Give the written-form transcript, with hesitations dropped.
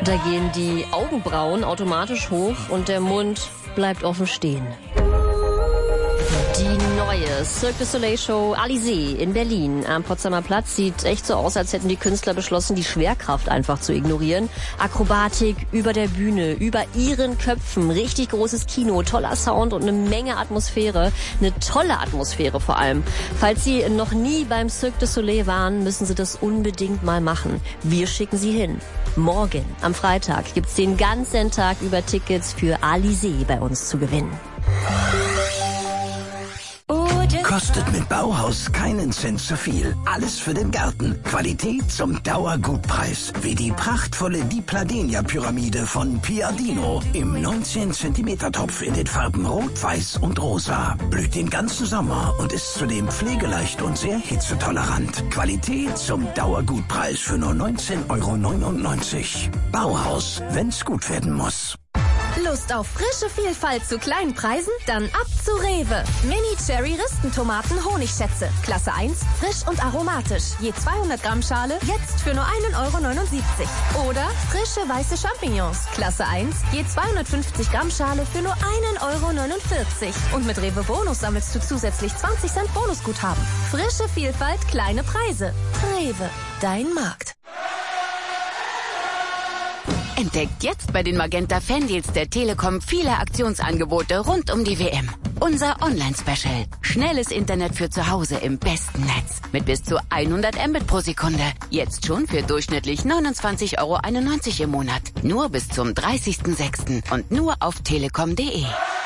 Da gehen die Augenbrauen automatisch hoch und der Mund bleibt offen stehen. Die neue Cirque du Soleil Show Alizée in Berlin am Potsdamer Platz sieht echt so aus, als hätten die Künstler beschlossen, die Schwerkraft einfach zu ignorieren. Akrobatik über der Bühne, über ihren Köpfen, richtig großes Kino, toller Sound und eine Menge Atmosphäre. Eine tolle Atmosphäre vor allem. Falls Sie noch nie beim Cirque du Soleil waren, müssen Sie das unbedingt mal machen. Wir schicken Sie hin. Morgen, am Freitag, gibt's den ganzen Tag über Tickets für Alizée bei uns zu gewinnen. Kostet mit Bauhaus keinen Cent zu viel. Alles für den Garten. Qualität zum Dauergutpreis. Wie die prachtvolle Dipladenia-Pyramide von Piadino. Im 19 cm Topf in den Farben Rot, Weiß und Rosa. Blüht den ganzen Sommer und ist zudem pflegeleicht und sehr hitzetolerant. Qualität zum Dauergutpreis für nur 19,99 €. Bauhaus, wenn's gut werden muss. Lust auf frische Vielfalt zu kleinen Preisen? Dann ab zu Rewe. Mini-Cherry-Ristentomaten Honigschätze. Klasse 1, frisch und aromatisch. Je 200 Gramm Schale, jetzt für nur 1,79 € Oder frische weiße Champignons. Klasse 1, je 250 Gramm Schale für nur 1,49 € Und mit Rewe Bonus sammelst du zusätzlich 20 Cent Bonusguthaben. Frische Vielfalt, kleine Preise. Rewe, dein Markt. Entdeckt jetzt bei den Magenta Fandeals der Telekom viele Aktionsangebote rund um die WM. Unser Online-Special. Schnelles Internet für zu Hause im besten Netz. Mit bis zu 100 Mbit pro Sekunde. Jetzt schon für durchschnittlich 29,91 € im Monat. Nur bis zum 30.06. und nur auf telekom.de.